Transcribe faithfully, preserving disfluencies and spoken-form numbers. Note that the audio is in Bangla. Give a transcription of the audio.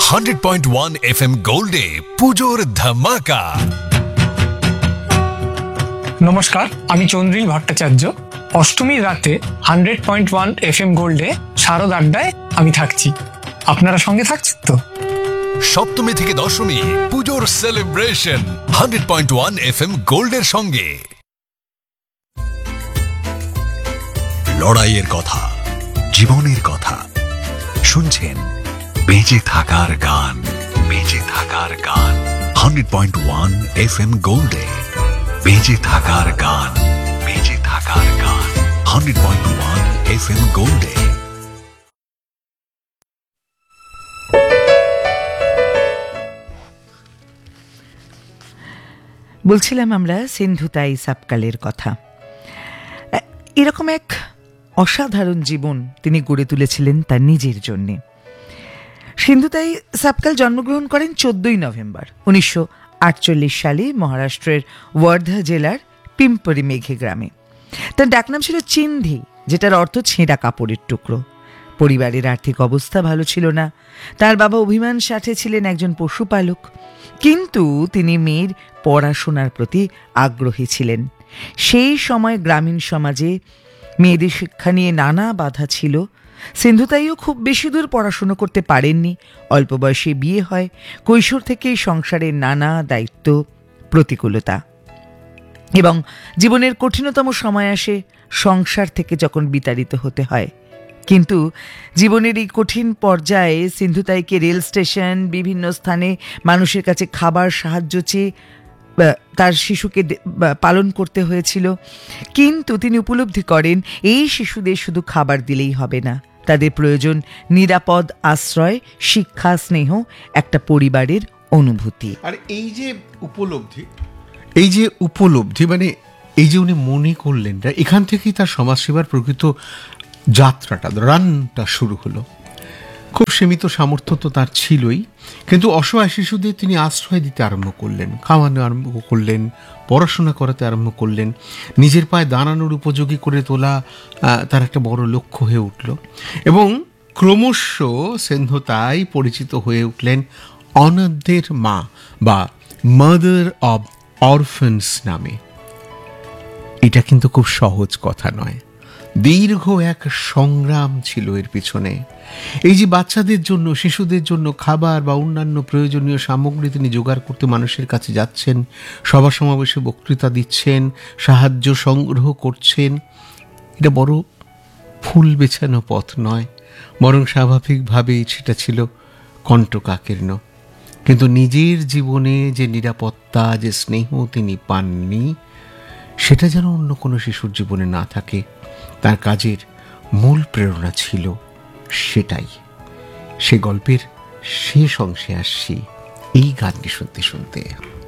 Hundred point one F M গোল্ডে পুজোর ধামাকা। নমস্কার, আমি চন্দ্রিল ভট্টাচার্য। অষ্টমীর রাতে hundred point one F M গোল্ডে শারদ আড্ডায় আমি থাকছি। আপনারা সঙ্গে থাকছেন তো? সপ্তমী থেকে দশমী পুজোর celebration hundred point one F M গোল্ডের সঙ্গে। লড়াইয়ের কথা, জীবনের কথা শুনছেন। বেঁচে থাকার গান, বেঁচে থাকার গান hundred point one F M গোল্ডে। বেঁচে থাকার গান, বেঁচে থাকার গান hundred point one F M গোল্ডে। বলছিলাম আমরা সিন্ধুতাই সাপকালের কথা। এরকম এক অসাধারণ জীবন তিনি গড়ে তুলেছিলেন তার নিজের জন্যে। সিন্ধুতাই সাপকাল জন্মগ্রহণ করেন চোদ্দই নভেম্বর উনিশশো আটচল্লিশ সালে মহারাষ্ট্রের ওয়ার্ধা জেলার পিম্পরি মেঘে গ্রামে। তার ডাকনাম ছিল চিন্ধি, যেটার অর্থ ছেঁড়া কাপড়ের টুকরো। পরিবারের আর্থিক অবস্থা ভালো ছিল না। তার বাবা অভিমান সাথে ছিলেন একজন পশুপালক, কিন্তু তিনি মেয়ের পড়াশোনার প্রতি আগ্রহী ছিলেন। সেই সময় গ্রামীণ সমাজে মেয়েদের শিক্ষা নিয়ে নানা বাধা ছিল। সিন্ধুতাইও খুব বেশি দূর পড়াশুনো করতে পারেননি। অল্প বয়সে বিয়ে হয়। কৈশোর থেকেই সংসারের নানা দায়িত্ব, প্রতিকূলতা এবং জীবনের কঠিনতম সময় আসে সংসার থেকে যখন বিতাড়িত হতে হয়। কিন্তু জীবনের এই কঠিন পর্যায়ে সিন্ধুতাইকে রেল স্টেশন, বিভিন্ন স্থানে মানুষের কাছে খাবার সাহায্য চেয়ে তার শিশুকে পালন করতে হয়েছিল। কিন্তু তিনি উপলব্ধি করেন এই শিশুদের শুধু খাবার দিলেই হবে না, তাদের প্রয়োজন নিরাপদ আশ্রয়, শিক্ষা, স্নেহ, একটা পরিবারের অনুভূতি। আর এই যে উপলব্ধি, এই যে উপলব্ধি মানে এই যে উনি মনে করলেন, এখান থেকেই তার সমাজসেবার প্রকৃত যাত্রাটা, রানটা শুরু হলো। খুব সীমিত সামর্থ্য তো তার ছিলই, কিন্তু অসহায় শিশুদের তিনি আশ্রয় দিতে আরম্ভ করলেন, খাওয়ানো আরম্ভ করলেন, পড়াশোনা করাতে আরম্ভ করলেন। নিজের পায়ে দাঁড়ানোর উপযোগী করে তোলা তার একটা বড় লক্ষ্য হয়ে উঠল এবং ক্রমশ সিন্ধুতাই পরিচিত হয়ে উঠলেন অনাথদের মা বা মাদার অব অরফানস নামে। এটা কিন্তু খুব সহজ কথা নয়। দীর্ঘ এক সংগ্রাম ছিল এর পিছনে। এই যে বাচ্চাদের জন্য, শিশুদের জন্য খাবার বা অন্যান্য প্রয়োজনীয় সামগ্রী তিনি জোগাড় করতে মানুষের কাছে যাচ্ছেন, সভা সমাবেশে বক্তৃতা দিচ্ছেন, সাহায্য সংগ্রহ করছেন, এটা বড় ফুল বেছানো পথ নয়, বরং স্বাভাবিকভাবেই সেটা ছিল কণ্টকাকীর্ণ। কিন্তু নিজের জীবনে যে নিরাপত্তা, যে স্নেহ তিনি পাননি, সেটা যেন অন্য কোনো শিশুর জীবনে না থাকে। তার কাজের মূল প্রেরণা ছিল সেটাই। সে গল্পের শেষ অংশে আসছি এই গানটি শুনতে শুনতে।